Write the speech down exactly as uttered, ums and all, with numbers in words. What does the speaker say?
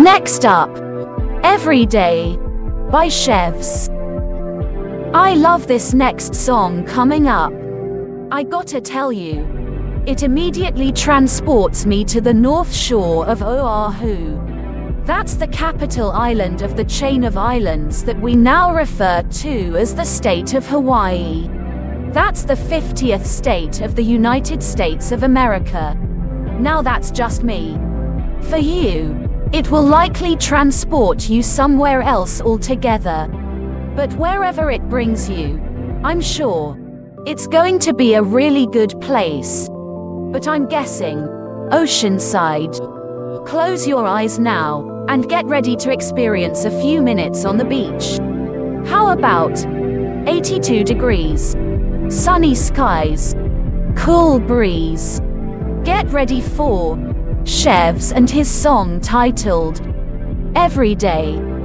Next up, Every Day by Chevs. I love this next song coming up. I gotta tell you, it immediately transports me to the north shore of Oahu. That's the capital island of the chain of islands that we now refer to as the state of Hawaii. That's the fiftieth state of the United States of America. Now that's just me. For you, it will likely transport you somewhere else altogether. But wherever it brings you, I'm sure it's going to be a really good place. But I'm guessing Oceanside. Close your eyes now and get ready to experience a few minutes on the beach. How about eighty-two degrees, sunny skies, cool breeze? Get ready for Chevs and his song titled Every Day.